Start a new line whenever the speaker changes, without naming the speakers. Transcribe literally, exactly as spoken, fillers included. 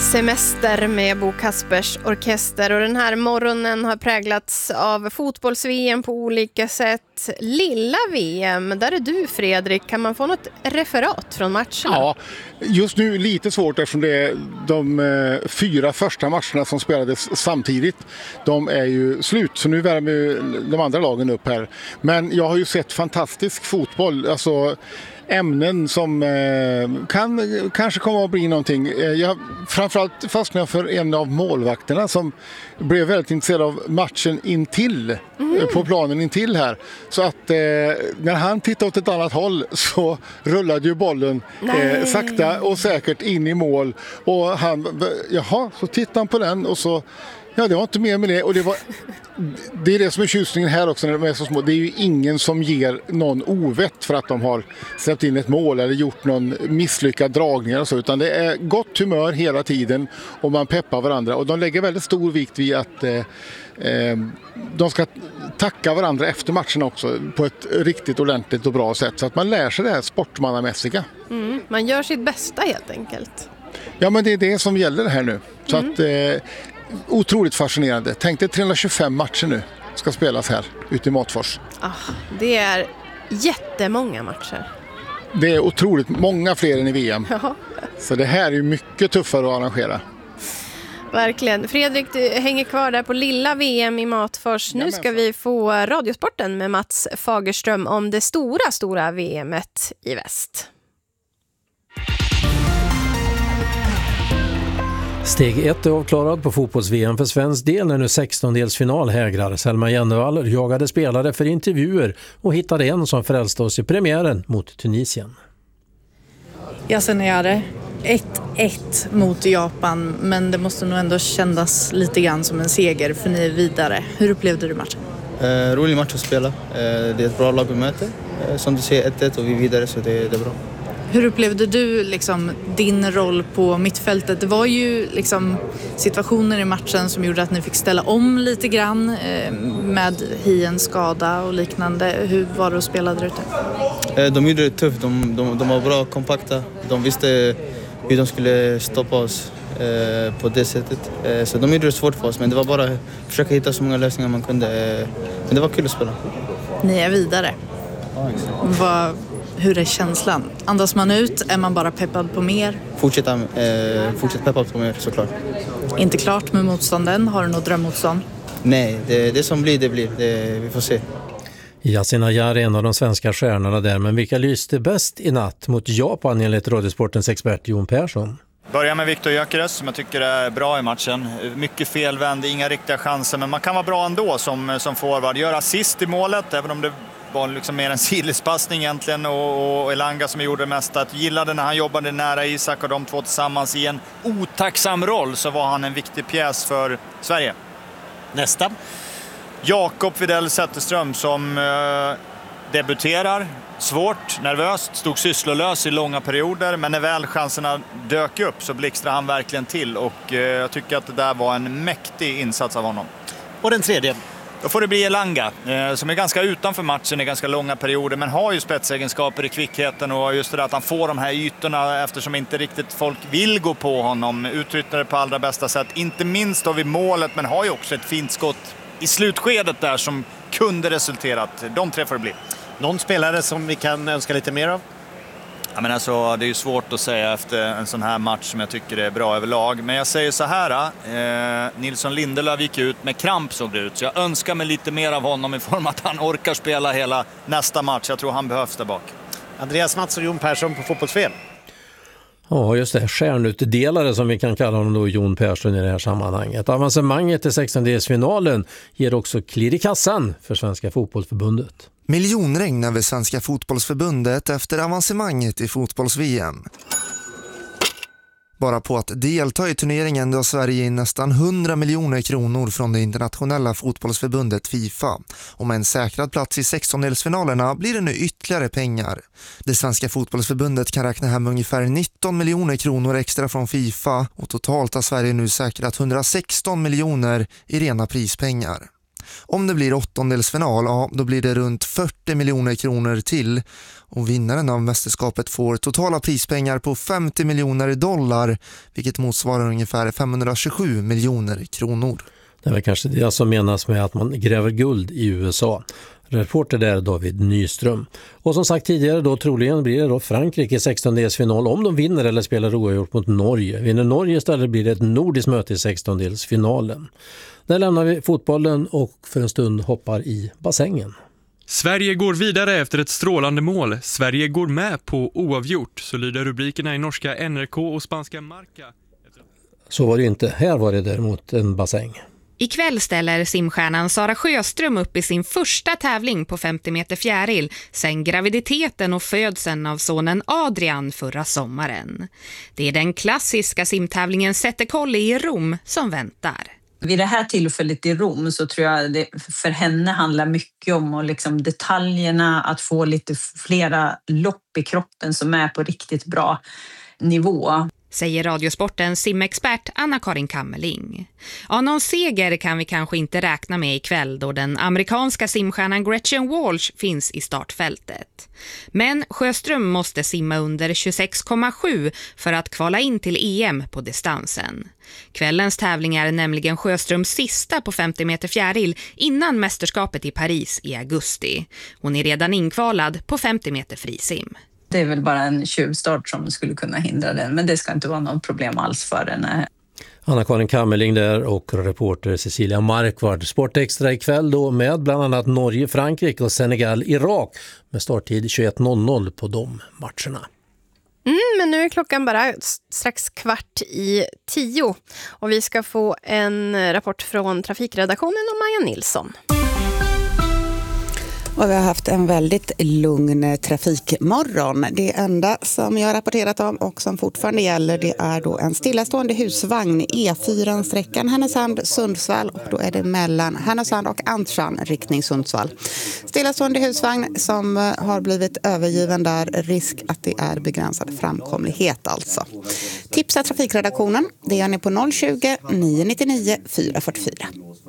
Semester med Bo Kaspers orkester, och den här morgonen har präglats av fotbolls-V M på olika sätt. Lilla V M, där är du Fredrik. Kan man få något referat från matcherna?
Ja, just nu lite svårt eftersom det är de eh, fyra första matcherna som spelades samtidigt. De är ju slut, så nu värmer ju de andra lagen upp här. Men jag har ju sett fantastisk fotboll, alltså ämnen som eh, kan kanske komma att bli någonting. Eh, jag framförallt fastnade för en av målvakterna som blev väldigt intresserad av matchen intill, mm. eh, på planen intill här. Så att eh, när han tittade åt ett annat håll så rullade ju bollen eh, sakta och säkert in i mål. Och han, jaha, så tittade han på den och så, ja, det var inte mer med det. Och det var, det är det som är tjusningen här också när de är så små. Det är ju ingen som ger någon ovett för att de har släppt in ett mål eller gjort någon misslyckad dragning och så, utan det är gott humör hela tiden och man peppar varandra. Och de lägger väldigt stor vikt vid att eh, eh, de ska tacka varandra efter matchen också på ett riktigt ordentligt och bra sätt, så att man lär sig det här sportmannamässiga.
Mm, man gör sitt bästa helt enkelt.
Ja, men det är det som gäller här nu. Så mm. att eh, otroligt fascinerande. Tänk dig trehundratjugofem matcher nu ska spelas här ute i Matfors.
Ah, det är jättemånga matcher.
Det är otroligt många fler än i V M. Ja. Så det här är ju mycket tuffare att arrangera.
Verkligen. Fredrik, du hänger kvar där på lilla V M i Matfors. Nu ska vi få Radiosporten med Mats Fagerström om det stora, stora V M-et i väst.
Steg ett är avklarad på fotbolls-V M för svensk del när nu sextondelsfinal hägrar. Selma Jennevall jagade spelare för intervjuer och hittade en som frälste oss i premiären mot Tunisien.
Yasin Ayari, ett ett mot Japan, men det måste nog ändå kännas lite grann som en seger för ni är vidare. Hur upplevde du matchen?
Eh, rolig match att spela. Eh, det är ett bra lag vi möter. Eh, som du ser ett ett och vi är vidare, så det, det är bra.
Hur upplevde du liksom din roll på mittfältet? Det var ju liksom situationer i matchen som gjorde att ni fick ställa om lite grann eh, med Hiens skada och liknande. Hur var det att spela där ute?
Eh, de gjorde det tufft. De, de, de var bra kompakta. De visste hur de skulle stoppa oss eh, på det sättet. Eh, så de gjorde det svårt för oss, men det var bara att försöka hitta så många lösningar man kunde. Eh, men det var kul att spela.
Ni är vidare.
Ja, exakt.
Vad... Hur är känslan? Andas man ut? Är man bara peppad på mer?
Fortsätta, eh, fortsätta peppad på mer, såklart.
Inte klart med motstånden? Har du något drömmotstånd?
Nej, det, det som blir, det blir. Det, vi får se.
Yasin Ayari är en av de svenska stjärnorna där, men vilka lyste bäst i natt mot Japan enligt Radiosportens expert Jon Persson?
Börja med Viktor Gyökeres som jag tycker är bra i matchen. Mycket felvänd, inga riktiga chanser, men man kan vara bra ändå som, som forward. Gör assist i målet, även om det var liksom mer en sidledspassning egentligen, och, och Elanga som gjorde det mesta. Jag gillade när han jobbade nära Isak och de två tillsammans i en otacksam roll, så var han en viktig pjäs för Sverige.
Nästa.
Jakob Widell Zetterström som eh, debuterar. Svårt, nervöst, stod sysslolös i långa perioder, men när väl chanserna dök upp så blixtrade han verkligen till, och eh, jag tycker att det där var en mäktig insats av honom.
Och den tredje?
Då får det bli Elanga, eh, som är ganska utanför matchen i ganska långa perioder, men har ju spetsegenskaper i kvickheten, och just det där att han får de här ytorna eftersom inte riktigt folk vill gå på honom. Utnyttjar det på allra bästa sätt, inte minst då vid målet, men har ju också ett fint skott i slutskedet där som kunde resulterat. De tre får det bli.
Någon spelare som vi kan önska lite mer av?
Ja, men alltså, det är ju svårt att säga efter en sån här match som jag tycker är bra överlag. Men jag säger så här, eh, Nilsson Lindelöf gick ut med kramp, såg det ut. Så jag önskar mig lite mer av honom i form att han orkar spela hela nästa match. Jag tror han behövs där bak.
Andreas Mats och Jon Persson på fotbollsfel.
Ja, just det. Stjärnutdelare som vi kan kalla honom då, Jon Persson i det här sammanhanget. Avancemanget till sextondelsfinalen ger också klirr i kassan för Svenska fotbollsförbundet.
Miljonregn över Svenska fotbollsförbundet efter avancemanget i fotbolls-V M. Bara på att delta i turneringen drar Sverige in nästan hundra miljoner kronor från det internationella fotbollsförbundet FIFA. Och med en säkrad plats i sextondelsfinalerna blir det nu ytterligare pengar. Det Svenska fotbollsförbundet kan räkna hem ungefär nitton miljoner kronor extra från FIFA, och totalt har Sverige nu säkrat hundrasexton miljoner i rena prispengar. Om det blir åttondelsfinal, ja, då blir det runt fyrtio miljoner kronor till. Och vinnaren av mästerskapet får totala prispengar på femtio miljoner dollar, vilket motsvarar ungefär femhundratjugosju miljoner kronor.
Det är väl kanske det som menas med att man gräver guld i U S A. Reporter där David Nyström. Och som sagt tidigare då troligen blir det då Frankrike i sextondelsfinal om de vinner eller spelar oavgjort mot Norge. Vinner Norge istället blir det ett nordiskt möte i sextondelsfinalen. Där lämnar vi fotbollen och för en stund hoppar i bassängen.
Sverige går vidare efter ett strålande mål. Sverige går med på oavgjort, så lyder rubrikerna i norska N R K och spanska Marca.
Så var det inte. Här var det däremot en bassäng.
Ikväll ställer simstjärnan Sara Sjöström upp i sin första tävling på femtio meter fjäril sen graviditeten och födseln av sonen Adrian förra sommaren. Det är den klassiska simtävlingen Zetterkolli i Rom som väntar.
Vid det här tillfället i Rom så tror jag det för henne handlar mycket om och liksom detaljerna, att få lite flera lopp i kroppen som är på riktigt bra nivå.
Säger Radiosportens simexpert Anna-Karin Kammerling. Ja, någon seger kan vi kanske inte räkna med ikväll då den amerikanska simstjärnan Gretchen Walsh finns i startfältet. Men Sjöström måste simma under tjugosex komma sju för att kvala in till E M på distansen. Kvällens tävling är nämligen Sjöströms sista på femtio meter fjäril innan mästerskapet i Paris i augusti. Hon är redan inkvalad på femtio meter frisim.
Det är väl bara en tjuvstart som skulle kunna hindra den, men det ska inte vara något problem alls för henne.
Anna-Karin Kammerling där och reporter Cecilia Markvard. Sportextra ikväll då med bland annat Norge, Frankrike och Senegal, Irak med starttid tjugoett noll noll på de matcherna.
Mm, men nu är klockan bara strax kvart i tio och vi ska få en rapport från trafikredaktionen om Maja Nilsson.
Och vi har haft en väldigt lugn trafikmorgon. Det enda som jag har rapporterat om och som fortfarande gäller, det är då en stillastående husvagn E fyra-sträckan Härnösand-Sundsvall, och då är det mellan Härnösand och Antjan riktning Sundsvall. Stillastående husvagn som har blivit övergiven där, risk att det är begränsad framkomlighet alltså. Tipsa trafikredaktionen, det gör ni på noll tjugo, nio nio nio, fyra fyra fyra.